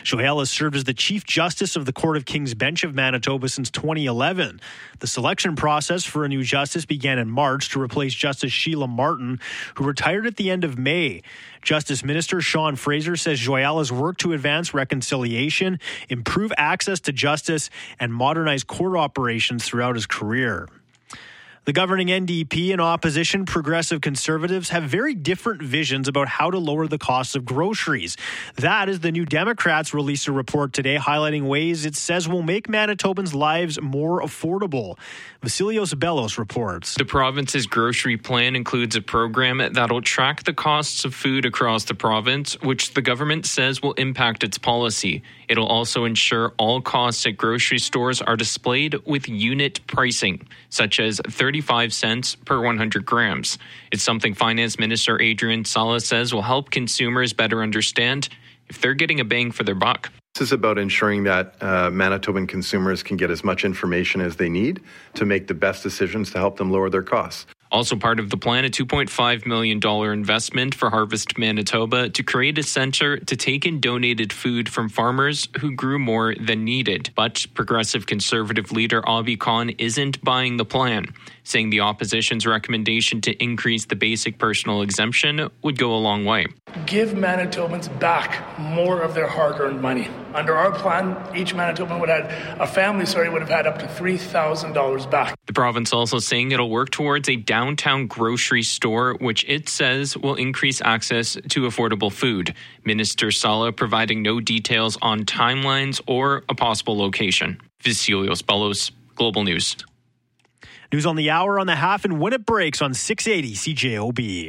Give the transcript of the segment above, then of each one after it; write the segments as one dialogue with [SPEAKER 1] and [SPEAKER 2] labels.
[SPEAKER 1] Joel has served as the Chief Justice of the Court of King's Bench of Manitoba since 2011. The selection process for a new justice began in March to replace Justice Sheila Martin, who retired at the end of May. Justice Minister Sean Fraser says Joel has worked to advance reconciliation, improve access to justice, and modernize court operations throughout his career. The governing NDP and opposition Progressive Conservatives have very different visions about how to lower the cost of groceries. That is, the New Democrats released a report today highlighting ways it says will make Manitobans' lives more affordable. Vasilios Bellos reports.
[SPEAKER 2] The province's grocery plan includes a program that'll track the costs of food across the province, which the government says will impact its policy. It'll also ensure all costs at grocery stores are displayed with unit pricing, such as 35 cents per 100 grams. It's something Finance Minister Adrian Salas says will help consumers better understand if they're getting a bang for their buck.
[SPEAKER 3] This is about ensuring that Manitoban consumers can get as much information as they need to make the best decisions to help them lower their costs.
[SPEAKER 2] Also part of the plan, a $2.5 million investment for Harvest Manitoba to create a centre to take in donated food from farmers who grew more than needed. But Progressive Conservative leader Avi Khan isn't buying the plan, saying the opposition's recommendation to increase the basic personal exemption would go a long way.
[SPEAKER 4] Give Manitobans back more of their hard-earned money. Under our plan, each Manitoban would have had up to $3,000 back.
[SPEAKER 2] The province also saying it'll work towards a downtown grocery store, which it says will increase access to affordable food. Minister Sala providing no details on timelines or a possible location. Vasilios Bellos, Global News.
[SPEAKER 1] News on the hour, on the half, and when it breaks on 680 CJOB.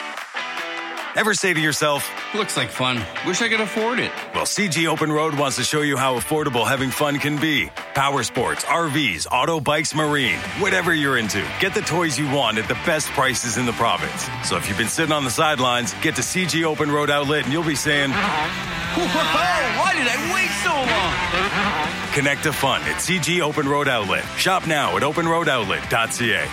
[SPEAKER 5] Ever say to yourself,
[SPEAKER 6] looks like fun. Wish I could afford it.
[SPEAKER 5] Well, CG Open Road wants to show you how affordable having fun can be. Power sports, RVs, auto bikes, marine, whatever you're into. Get the toys you want at the best prices in the province. So if you've been sitting on the sidelines, get to CG Open Road Outlet and you'll be saying,
[SPEAKER 6] why did I wait so long?
[SPEAKER 5] Connect to fun at CG Open Road Outlet. Shop now at openroadoutlet.ca.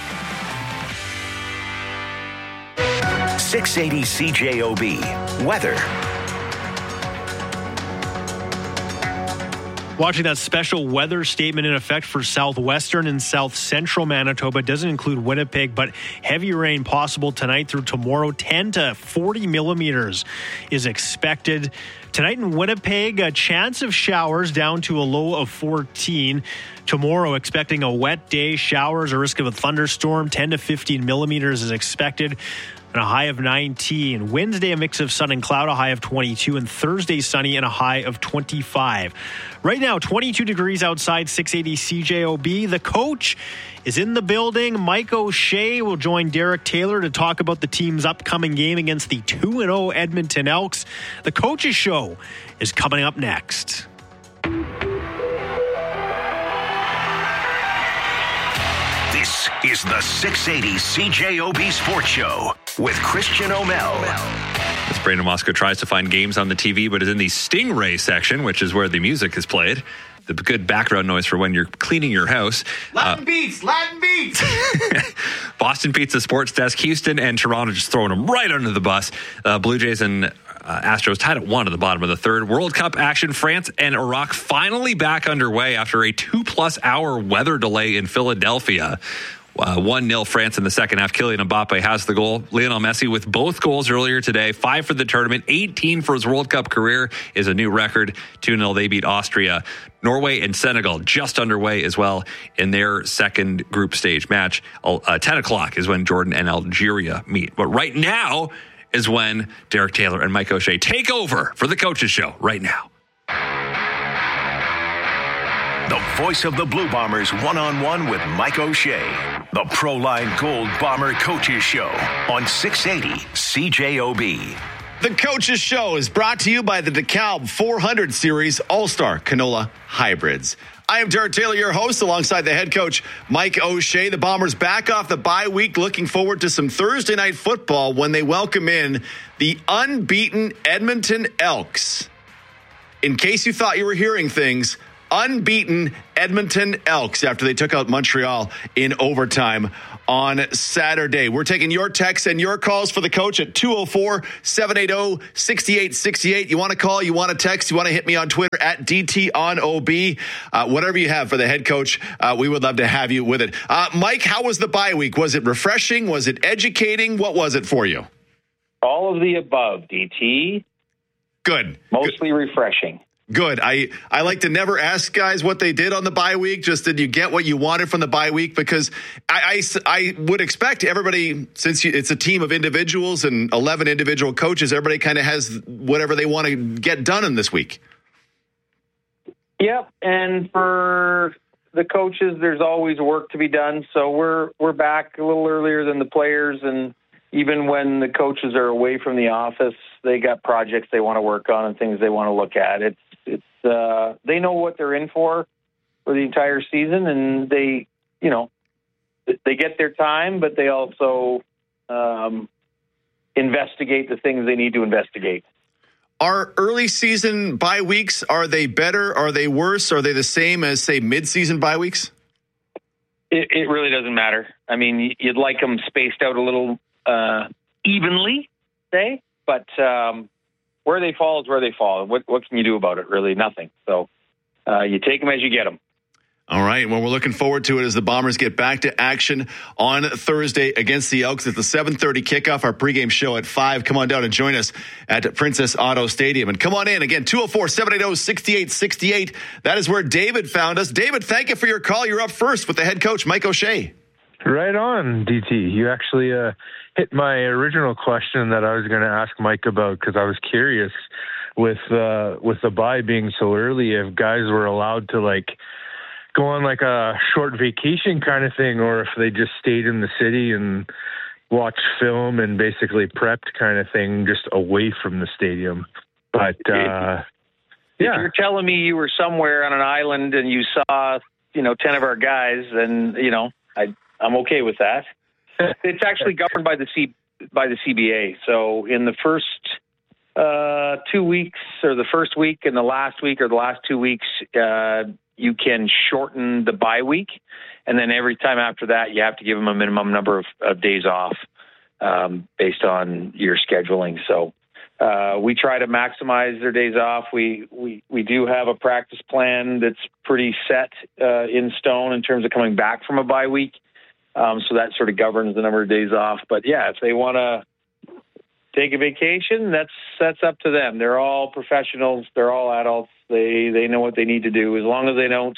[SPEAKER 7] 680 CJOB. Weather.
[SPEAKER 1] Watching that special weather statement in effect for southwestern and south central Manitoba. Doesn't include Winnipeg, but heavy rain possible tonight through tomorrow. 10 to 40 millimeters is expected. Tonight in Winnipeg, a chance of showers down to a low of 14. Tomorrow, expecting a wet day, showers, a risk of a thunderstorm. 10 to 15 millimeters is expected. And a high of 19. Wednesday, a mix of sun and cloud, a high of 22. And Thursday, sunny and a high of 25. Right now, 22 degrees outside 680 CJOB. The coach is in the building. Mike O'Shea will join Derek Taylor to talk about the team's upcoming game against the 2-0 Edmonton Elks. The Coach's Show is coming up next.
[SPEAKER 7] This is the 680 CJOB Sports Show with Christian O'Mell.
[SPEAKER 8] As Brandon Moscow tries to find games on the TV, but is in the Stingray section, which is where the music is played. The good background noise for when you're cleaning your house.
[SPEAKER 6] Latin beats!
[SPEAKER 8] Boston Pizza Sports Desk. Houston and Toronto just throwing them right under the bus. Blue Jays and Astros tied at 1 at the bottom of the third. World Cup action. France and Iraq finally back underway after a 2+ hour weather delay in Philadelphia. 1-0 France in the second half. Kylian Mbappe has the goal. Lionel Messi with both goals earlier today. 5 for the tournament. 18 for his World Cup career is a new record. 2-0 they beat Austria. Norway and Senegal just underway as well in their second group stage match. 10 o'clock is when Jordan and Algeria meet. But right now is when Derek Taylor and Mike O'Shea take over for the Coach's Show right now.
[SPEAKER 7] The voice of the Blue Bombers one-on-one with Mike O'Shea. The Proline Gold Bomber Coaches Show on 680 CJOB.
[SPEAKER 9] The Coaches Show is brought to you by the DeKalb 400 Series All-Star Canola Hybrids. I am Derek Taylor, your host, alongside the head coach, Mike O'Shea. The Bombers back off the bye week, looking forward to some Thursday night football when they welcome in the unbeaten Edmonton Elks. In case you thought you were hearing things, unbeaten Edmonton Elks after they took out Montreal in overtime on Saturday. We're taking your texts and your calls for the coach at 204-780-6868. You want to call, you want to text, you want to hit me on Twitter at DTOnOB. Whatever you have for the head coach, we would love to have you with it. Mike, how was the bye week? Was it refreshing? Was it educating? What was it for you?
[SPEAKER 10] All of the above, DT.
[SPEAKER 9] Good.
[SPEAKER 10] Mostly refreshing.
[SPEAKER 9] Good. I like to never ask guys what they did on the bye week. Just did you get what you wanted from the bye week? Because I would expect everybody, since it's a team of individuals and 11 individual coaches, everybody kind of has whatever they want to get done in this week.
[SPEAKER 10] Yep. And for the coaches, there's always work to be done. So we're back a little earlier than the players. And even when the coaches are away from the office, they got projects they want to work on and things they want to look at. They know what they're in for the entire season, and they get their time, but they also investigate the things they need to investigate.
[SPEAKER 9] Are early season bye weeks, are they better? Are they worse? Are they the same as, say, mid-season bye weeks?
[SPEAKER 10] It really doesn't matter. I mean, you'd like them spaced out a little evenly, say, but where they fall is where they fall. What can you do about it? Really, nothing. So you take them as you get them.
[SPEAKER 9] All right. Well, we're looking forward to it as the Bombers get back to action on Thursday against the Elks. It's the 7:30 kickoff, our pregame show at 5. Come on down and join us at Princess Auto Stadium. And come on in. Again, 204-780-6868. That is where David found us. David, thank you for your call. You're up first with the head coach, Mike O'Shea.
[SPEAKER 11] Right on, DT. You actually hit my original question that I was going to ask Mike about, because I was curious with the bye being so early, if guys were allowed to go on a short vacation kind of thing, or if they just stayed in the city and watched film and basically prepped kind of thing just away from the stadium. But
[SPEAKER 10] if you're telling me you were somewhere on an island and you saw 10 of our guys, then I'm okay with that. It's actually governed by the CBA. So in the first 2 weeks, or the first week and the last week, or the last 2 weeks, you can shorten the bye week. And then every time after that, you have to give them a minimum number of days off based on your scheduling. So we try to maximize their days off. We do have a practice plan that's pretty set in stone in terms of coming back from a bye week. So that sort of governs the number of days off. But yeah, if they want to take a vacation, that's up to them. They're all professionals. They're all adults. They know what they need to do, as long as they don't,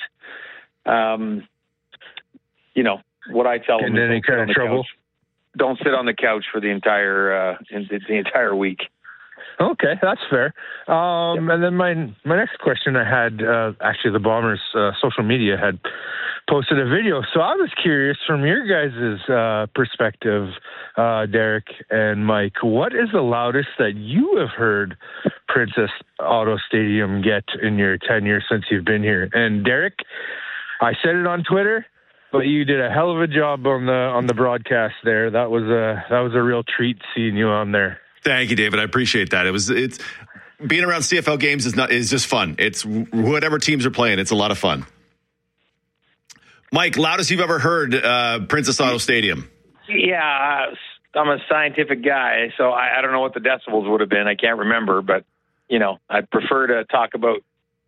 [SPEAKER 10] what I tell them.
[SPEAKER 11] In any kind of trouble?
[SPEAKER 10] Don't sit on the couch for the entire week.
[SPEAKER 11] Okay, that's fair. And then my next question I had, actually the Bombers' social media had posted a video. So I was curious from your guys' perspective, Derek and Mike, what is the loudest that you have heard Princess Auto Stadium get in your tenure since you've been here? And Derek, I said it on Twitter, but you did a hell of a job on the broadcast there. That was a real treat seeing you on there.
[SPEAKER 9] Thank you, David. I appreciate that. It's being around CFL games is just fun. It's whatever teams are playing. It's a lot of fun. Mike, loudest you've ever heard Princess Auto Stadium?
[SPEAKER 10] Yeah, I'm a scientific guy, so I don't know what the decibels would have been. I can't remember, but I'd prefer to talk about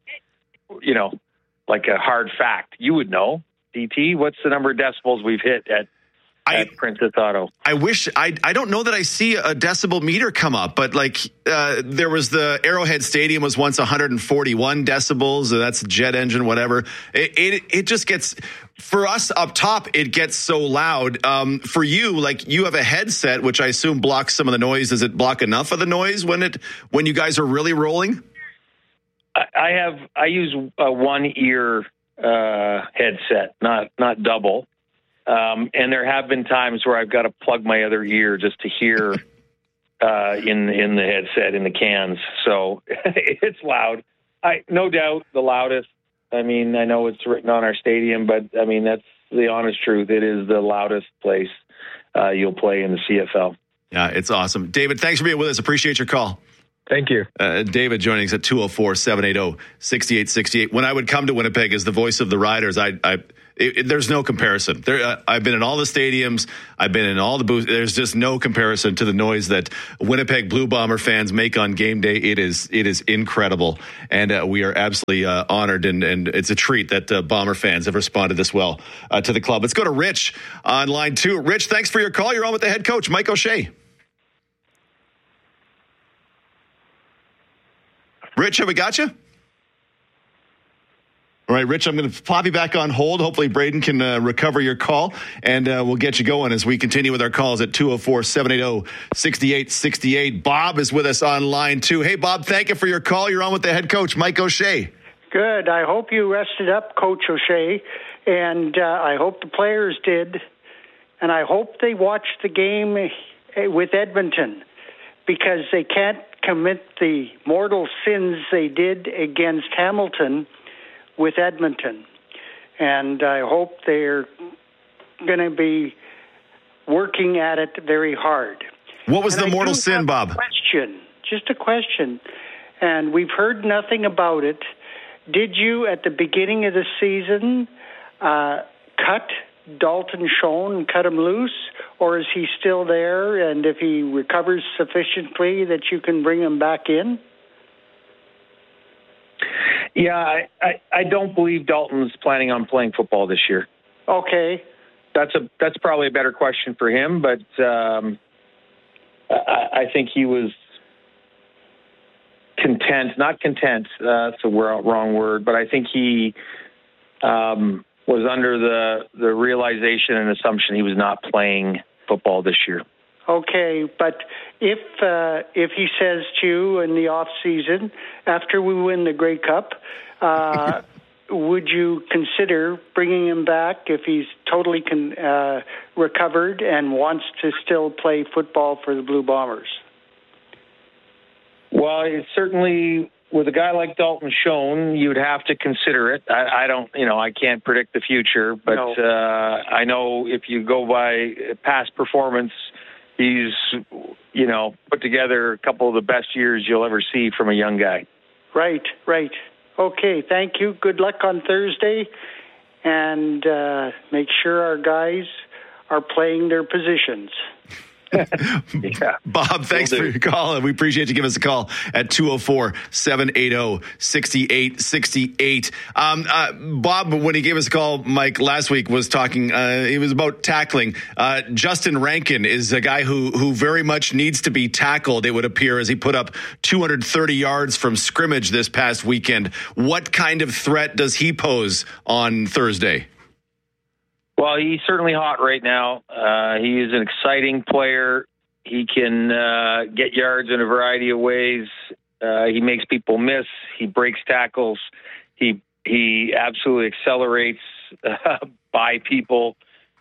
[SPEAKER 10] like a hard fact. You would know, DT. What's the number of decibels we've hit at Princess Auto?
[SPEAKER 9] I wish I don't know that I see a decibel meter come up, but there was the Arrowhead Stadium was once 141 decibels. So that's jet engine, whatever. It just gets, for us up top, it gets so loud. For you, you have a headset, which I assume blocks some of the noise. Does it block enough of the noise when you guys are really rolling?
[SPEAKER 10] I use a one ear headset, not double. And there have been times where I've got to plug my other ear just to hear in the headset, in the cans. So it's loud. No doubt the loudest. I mean, I know it's written on our stadium, but I mean, that's the honest truth. It is the loudest place you'll play in the CFL.
[SPEAKER 9] Yeah, it's awesome. David, thanks for being with us. Appreciate your call.
[SPEAKER 11] Thank you.
[SPEAKER 9] David joining us at 204-780-6868. When I would come to Winnipeg as the voice of the Riders, there's no comparison. I've been in all the stadiums. I've been in all the booths. There's just no comparison to the noise that Winnipeg Blue Bomber fans make on game day. It is incredible, and we are absolutely honored, and it's a treat that Bomber fans have responded this well to the club. Let's go to Rich on line 2. Rich, thanks for your call. You're on with the head coach, Mike O'Shea. Rich, have we got you? All right, Rich, I'm going to pop you back on hold. Hopefully, Braden can recover your call, and we'll get you going as we continue with our calls at 204-780-6868. Bob is with us on line 2. Hey, Bob, thank you for your call. You're on with the head coach, Mike O'Shea.
[SPEAKER 12] Good. I hope you rested up, Coach O'Shea, and I hope the players did, and I hope they watched the game with Edmonton, because they can't commit the mortal sins they did against Hamilton with Edmonton. And I hope they're going to be working at it very hard.
[SPEAKER 9] What was the mortal sin, Bob?
[SPEAKER 12] Just a question. And we've heard nothing about it. Did you, at the beginning of the season, cut Dalton Schoen, cut him loose, or is he still there? And if he recovers sufficiently, that you can bring him back in?
[SPEAKER 10] Yeah, I don't believe Dalton's planning on playing football this year.
[SPEAKER 12] Okay,
[SPEAKER 10] that's probably a better question for him, but I think he was not content. That's a wrong word, but I think he was under the realization and assumption he was not playing football this year.
[SPEAKER 12] Okay, but if he says to you in the off season after we win the Grey Cup, would you consider bringing him back if he's totally recovered and wants to still play football for the Blue Bombers?
[SPEAKER 10] Well, it's certainly with a guy like Dalton Schoen, you'd have to consider it. I don't, I can't predict the future, but no. I know if you go by past performance, he's, put together a couple of the best years you'll ever see from a young guy.
[SPEAKER 12] Right. Okay, thank you. Good luck on Thursday, and make sure our guys are playing their positions.
[SPEAKER 9] Yeah. Bob, thanks for your call. We appreciate you giving us a call at 204-780-6868. Bob, when he gave us a call, Mike, last week was talking, it was about tackling. Justin Rankin is a guy who very much needs to be tackled, it would appear, as he put up 230 yards from scrimmage this past weekend. What kind of threat does he pose on Thursday?
[SPEAKER 10] Well, he's certainly hot right now. He is an exciting player. He can get yards in a variety of ways. He makes people miss. He breaks tackles. He absolutely accelerates by people.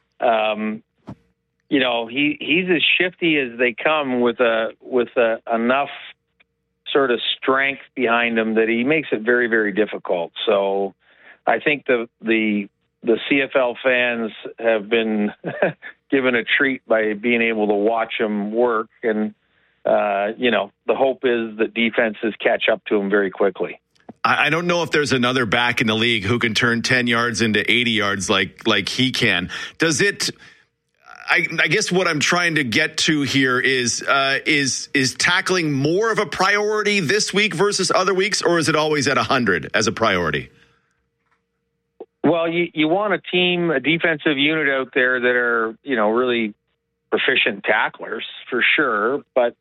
[SPEAKER 10] He's as shifty as they come with enough sort of strength behind him that he makes it very, very difficult. So I think the CFL fans have been given a treat by being able to watch him work. And, the hope is that defenses catch up to him very quickly.
[SPEAKER 9] I don't know if there's another back in the league who can turn 10 yards into 80 yards like he can. Does it... I guess what I'm trying to get to here is tackling more of a priority this week versus other weeks, or is it always at 100 as a priority?
[SPEAKER 10] Well, you want a defensive unit out there that are, really proficient tacklers for sure. But,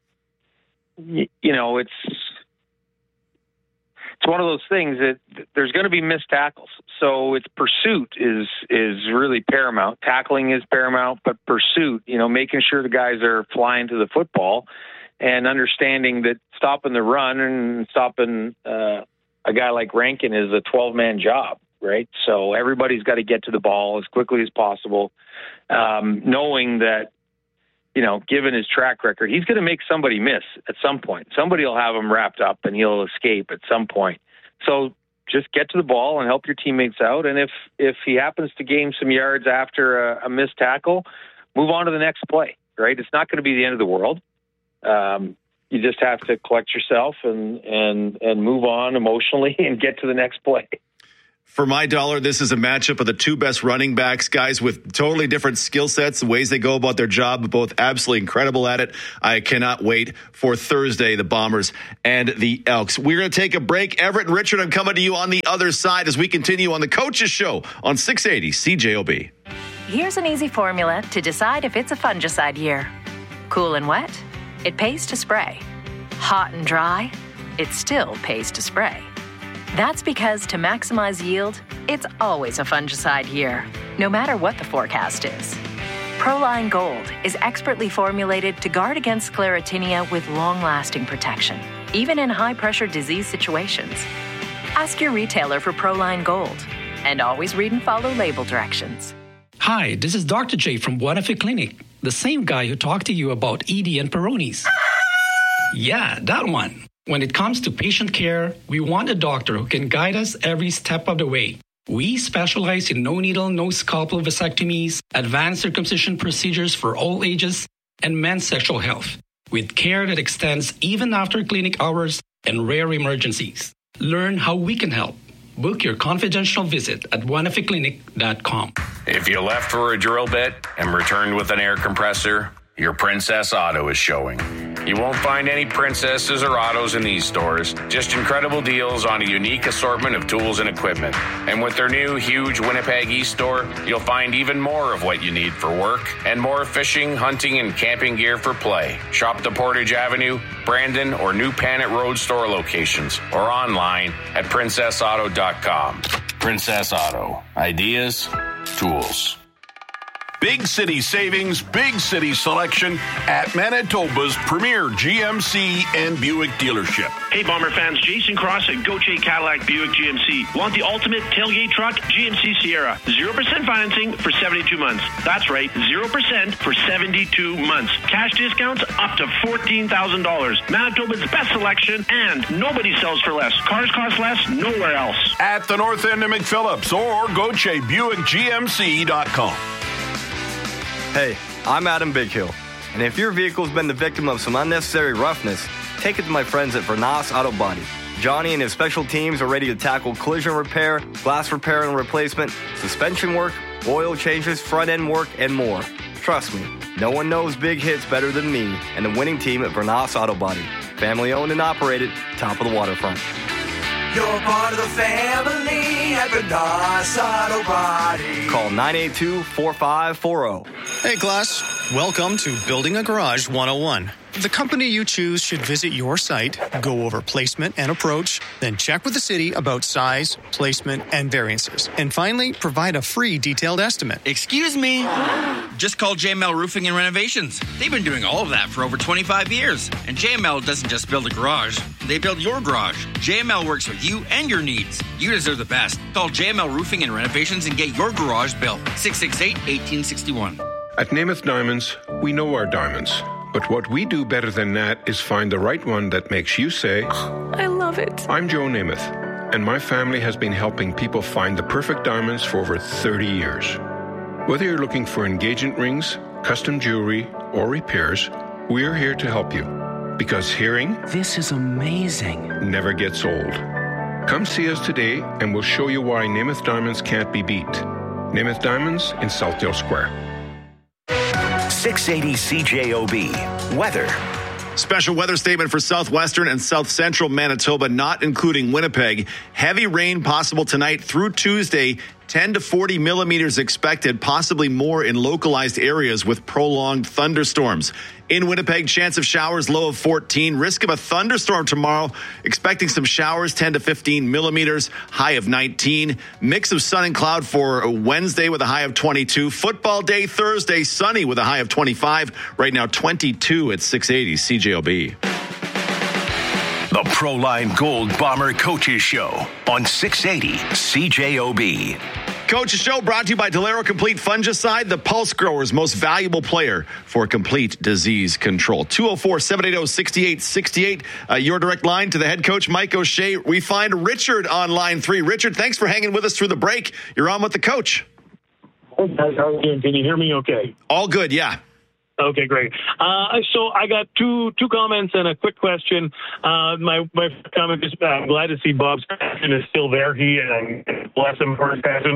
[SPEAKER 10] it's one of those things that there's going to be missed tackles. So its pursuit is really paramount. Tackling is paramount, but pursuit, making sure the guys are flying to the football and understanding that stopping the run and stopping a guy like Rankin is a 12-man job. Right. So everybody's got to get to the ball as quickly as possible, knowing that, given his track record, he's going to make somebody miss at some point. Somebody will have him wrapped up and he'll escape at some point. So just get to the ball and help your teammates out. And if he happens to gain some yards after a missed tackle, move on to the next play. Right. It's not going to be the end of the world. you just have to collect yourself and move on emotionally and get to the next play.
[SPEAKER 9] For my dollar, this is a matchup of the two best running backs, guys with totally different skill sets, the ways they go about their job, both absolutely incredible at it. I cannot wait for Thursday, the Bombers and the Elks. We're going to take a break. Everett and Richard, I'm coming to you on the other side as we continue on the Coaches Show on 680 CJOB.
[SPEAKER 13] Here's an easy formula to decide if it's a fungicide year. Cool and wet, it pays to spray. Hot and dry, it still pays to spray. That's because to maximize yield, it's always a fungicide year, no matter what the forecast is. Proline Gold is expertly formulated to guard against sclerotinia with long-lasting protection, even in high-pressure disease situations. Ask your retailer for Proline Gold, and always read and follow label directions.
[SPEAKER 14] Hi, this is Dr. J from Buenafe Clinic, the same guy who talked to you about ED and Peyronie's. Yeah, that one. When it comes to patient care, we want a doctor who can guide us every step of the way. We specialize in no-needle, no-scalpel vasectomies, advanced circumcision procedures for all ages, and men's sexual health, with care that extends even after clinic hours and rare emergencies. Learn how we can help. Book your confidential visit at buenafeclinic.com.
[SPEAKER 15] If you left for a drill bit and returned with an air compressor, your Princess Auto is showing. You won't find any Princesses or Autos in these stores, just incredible deals on a unique assortment of tools and equipment. And with their new huge Winnipeg East store, you'll find even more of what you need for work and more fishing, hunting, and camping gear for play. Shop the Portage Avenue, Brandon, or New Panet Road store locations or online at princessauto.com. Princess Auto. Ideas, tools.
[SPEAKER 16] Big city savings, big city selection at Manitoba's premier GMC and Buick dealership.
[SPEAKER 17] Hey, Bomber fans, Jason Cross at Gauthier Cadillac Buick GMC. Want the ultimate tailgate truck? GMC Sierra. 0% financing for 72 months. That's right, 0% for 72 months. Cash discounts up to $14,000. Manitoba's best selection, and nobody sells for less. Cars cost less nowhere else.
[SPEAKER 16] At the north end of McPhillips or GautierBuickGMC.com.
[SPEAKER 18] Hey, I'm Adam Bighill, and if your vehicle's been the victim of some unnecessary roughness, take it to my friends at Vernas Auto Body. Johnny and his special teams are ready to tackle collision repair, glass repair and replacement, suspension work, oil changes, front-end work, and more. Trust me, no one knows big hits better than me and the winning team at Vernas Auto Body. Family owned and operated, top of the waterfront.
[SPEAKER 6] You're part of the family at Vernas Auto Body.
[SPEAKER 18] Call 982-4540.
[SPEAKER 19] Hey class, welcome to Building a Garage 101. The company you choose should visit your site, go over placement and approach, then check with the city about size, placement, and variances. And finally, provide a free detailed estimate.
[SPEAKER 6] Excuse me? Just call JML Roofing and Renovations. They've been doing all of that for over 25 years. And JML doesn't just build a garage, they build your garage. JML works with you and your needs. You deserve the best. Call JML Roofing and Renovations and get your garage built. 668-1861.
[SPEAKER 20] At Namath Diamonds, we know our diamonds. But what we do better than that is find the right one that makes you say,
[SPEAKER 21] oh, I love it.
[SPEAKER 20] I'm Joe Namath, and my family has been helping people find the perfect diamonds for over 30 years. Whether you're looking for engagement rings, custom jewelry, or repairs, we're here to help you. Because hearing,
[SPEAKER 21] this is amazing,
[SPEAKER 20] never gets old. Come see us today, and we'll show you why Namath Diamonds can't be beat. Namath Diamonds in Southdale Square.
[SPEAKER 7] 680 CJOB. Weather.
[SPEAKER 9] Special weather statement for southwestern and south central Manitoba, not including Winnipeg. Heavy rain possible tonight through Tuesday. 10 to 40 millimeters expected, possibly more in localized areas with prolonged thunderstorms. In Winnipeg, chance of showers, low of 14. Risk of a thunderstorm tomorrow. Expecting some showers, 10 to 15 millimeters, high of 19. Mix of sun and cloud for Wednesday with a high of 22. Football day Thursday, sunny with a high of 25. Right now, 22 at 680 CJOB.
[SPEAKER 7] The Proline Gold Bomber Coaches Show on 680 CJOB.
[SPEAKER 9] Coach's Show brought to you by Delero Complete Fungicide, the pulse grower's most valuable player for complete disease control. 204-780-6868. Your direct line to the head coach, Mike O'Shea. We find Richard on line 3. Richard, thanks for hanging with us through the break. You're on with the coach.
[SPEAKER 22] Hey guys, how are you doing? Can you hear me okay?
[SPEAKER 9] All good, yeah.
[SPEAKER 3] Okay, great. So I got two comments and a quick question. My comment is I'm glad to see Bob's passion is still there. Bless him for his passion.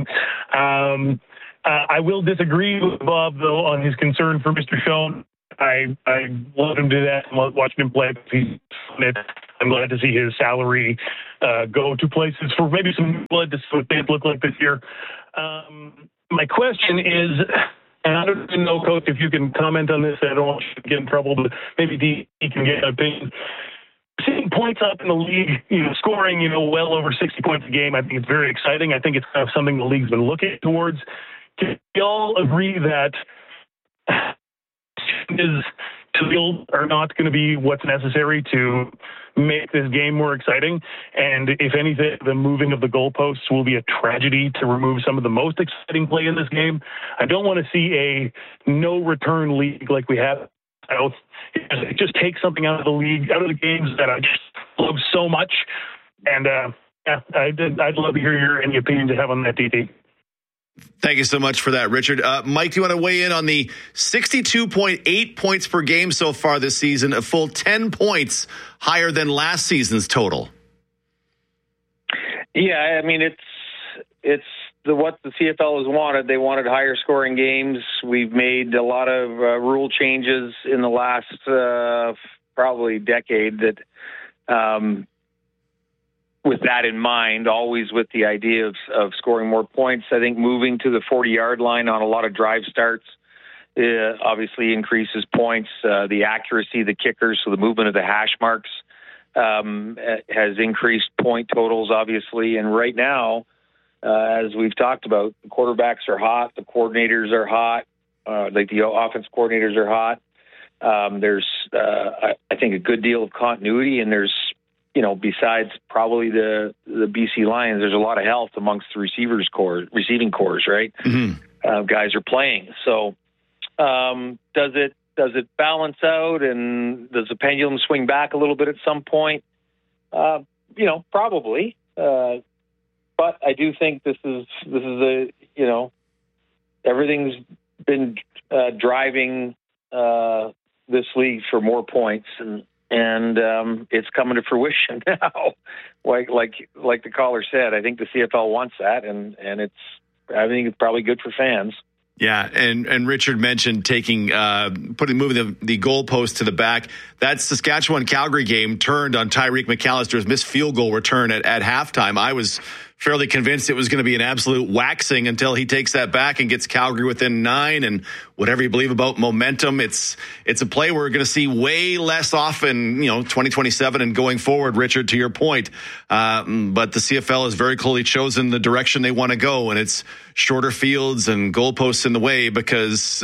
[SPEAKER 3] I will disagree with Bob, though, on his concern for Mr. Schoen. I love him to that. Watching him play, I'm glad to see his salary go to places for maybe some blood to see what things look like this year. My question is, and I don't even know, Coach, if you can comment on this. I don't want you to get in trouble, but maybe he can get an opinion. Seeing points up in the league, scoring, well over 60 points a game, I think it's very exciting. I think it's kind of something the league's been looking towards. Can we all agree that are not going to be what's necessary to make this game more exciting? And if anything, the moving of the goalposts will be a tragedy to remove some of the most exciting play in this game. I don't want to see a no-return league like we have. It just takes something out of the league, out of the games that I just love so much. And I'd love to hear any opinions you have on that, DT.
[SPEAKER 9] Thank you so much for that, Richard. Mike, do you want to weigh in on the 62.8 points per game so far this season, a full 10 points higher than last season's total?
[SPEAKER 10] Yeah, I mean, it's what the CFL has wanted. They wanted higher scoring games. We've made a lot of rule changes in the last probably decade that with that in mind, always with the idea of scoring more points. I think moving to the 40-yard line on a lot of drive starts obviously increases points. The accuracy of the kickers, so the movement of the hash marks has increased point totals, obviously. And right now, as we've talked about, the quarterbacks are hot, the coordinators are hot, like the offense coordinators are hot. There's, I think, a good deal of continuity, and there's, besides probably the BC Lions, there's a lot of health amongst the receiving cores, right? Mm-hmm. Guys are playing. So does it balance out, and does the pendulum swing back a little bit at some point? Probably. But I do think this is everything's been driving this league for more points, and it's coming to fruition now. Like the caller said, I think the CFL wants that, and I think it's probably good for fans.
[SPEAKER 9] Yeah, and Richard mentioned moving the goalpost to the back. That Saskatchewan-Calgary game turned on Tyreek McAllister's missed field goal return at halftime. I was fairly convinced it was going to be an absolute waxing until he takes that back and gets Calgary within 9. And whatever you believe about momentum, it's a play we're going to see way less often, 2027 and going forward, Richard, to your point. But the CFL has very clearly chosen the direction they want to go, and it's shorter fields and goalposts in the way because,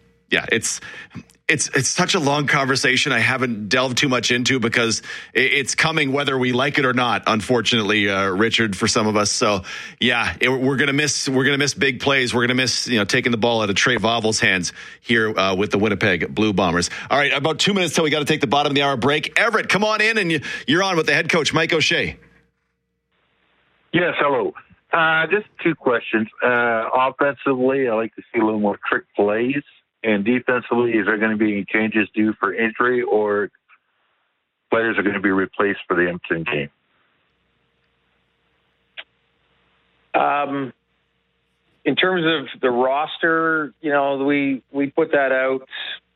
[SPEAKER 9] it's such a long conversation I haven't delved too much into because it's coming whether we like it or not, unfortunately, Richard, for some of us. So, we're going to miss big plays. We're going to miss, taking the ball out of Trey Vauvel's hands here with the Winnipeg Blue Bombers. All right, about 2 minutes till we got to take the bottom of the hour break. Everett, come on in, and you're on with the head coach, Mike O'Shea.
[SPEAKER 22] Yes, hello. Just two questions. Offensively, I like to see a little more trick plays. And defensively, is there going to be any changes due for injury, or players are going to be replaced for the Edmonton game?
[SPEAKER 10] In terms of the roster, we put that out,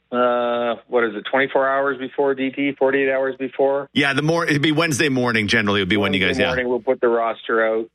[SPEAKER 10] 24 hours before, DT, 48 hours before?
[SPEAKER 9] Yeah, it'd be Wednesday morning, generally, would be when you guys,
[SPEAKER 10] morning, we'll put the roster out.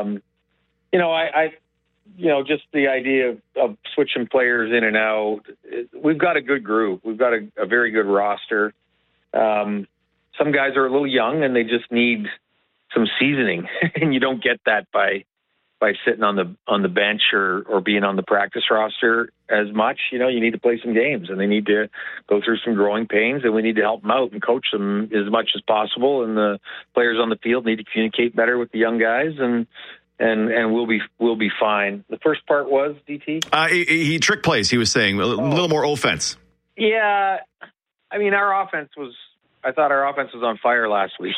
[SPEAKER 10] Just the idea of switching players in and out. We've got a good group. We've got a very good roster. Some guys are a little young and they just need some seasoning, and you don't get that by sitting on the bench or being on the practice roster as much. You need to play some games, and they need to go through some growing pains, and we need to help them out and coach them as much as possible. And the players on the field need to communicate better with the young guys, and we'll be fine. The first part was, DT?
[SPEAKER 9] He trick plays, he was saying. A little more offense.
[SPEAKER 10] Yeah. I mean, I thought our offense was on fire last week,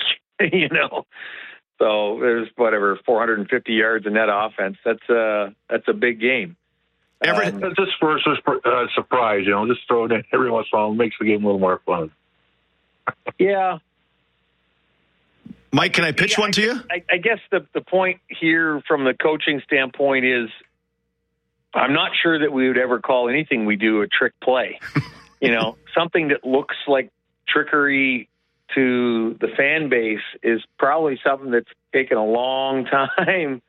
[SPEAKER 10] So there's 450 yards of net offense. That's a big game.
[SPEAKER 22] Just for a surprise, just throw it in every once in a while. It makes the game a little more fun.
[SPEAKER 10] Yeah.
[SPEAKER 9] Mike, can I pitch one to you?
[SPEAKER 10] I guess the point here from the coaching standpoint is I'm not sure that we would ever call anything we do a trick play. Something that looks like trickery to the fan base is probably something that's taken a long time